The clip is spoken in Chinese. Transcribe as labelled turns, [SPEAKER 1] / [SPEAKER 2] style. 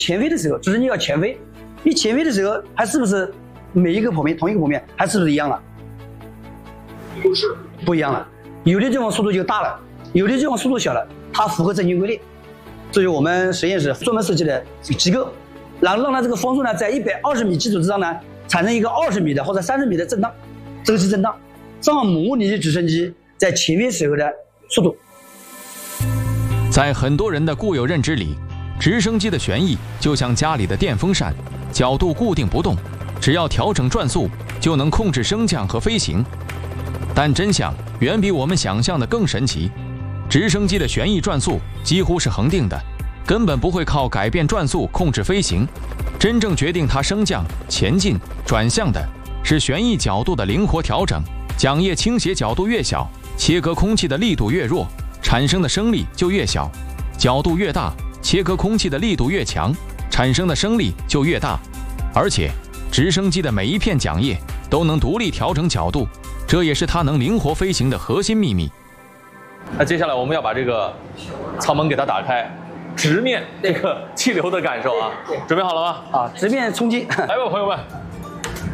[SPEAKER 1] 前飞的时候，直升机要前飞，你前飞的时候还是不是每一个剖面同一个剖面还是不是一样了？
[SPEAKER 2] 不是，
[SPEAKER 1] 不一样了。有的地方速度就大了，有的地方速度小了，它符合正经规律。这是我们实验室专门设计的机构，然后让它这个风速呢在120米基础之上呢产生一个20米的或者30米的震荡，周期震荡，这样模拟直升机在前飞时候的速度。
[SPEAKER 3] 在很多人的固有认知里，直升机的旋翼就像家里的电风扇，角度固定不动，只要调整转速就能控制升降和飞行。但真相远比我们想象的更神奇，直升机的旋翼转速几乎是恒定的，根本不会靠改变转速控制飞行。真正决定它升降、前进、转向的是旋翼角度的灵活调整。桨叶倾斜角度越小，切割空气的力度越弱，产生的升力就越小；角度越大，切割空气的力度越强，产生的升力就越大。而且，直升机的每一片桨叶都能独立调整角度，这也是它能灵活飞行的核心秘密。
[SPEAKER 4] 那接下来我们要把这个舱门给它打开，直面这个气流的感受啊！准备好了吗？
[SPEAKER 1] 啊，直面冲击。
[SPEAKER 4] 来吧，朋友们。